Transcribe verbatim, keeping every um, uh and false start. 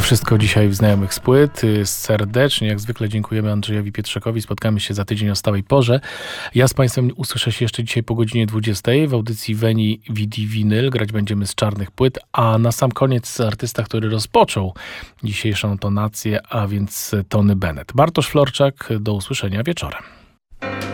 wszystko dzisiaj w Znajomych z Płyt. Serdecznie, jak zwykle dziękujemy Andrzejowi Pietrzakowi. Spotkamy się za tydzień o stałej porze. Ja z Państwem usłyszę się jeszcze dzisiaj po godzinie dwudziestej w audycji Veni Vidi Vinyl. Grać będziemy z czarnych płyt, a na sam koniec artysta, który rozpoczął dzisiejszą tonację, a więc Tony Bennett. Bartosz Florczak, do usłyszenia wieczorem.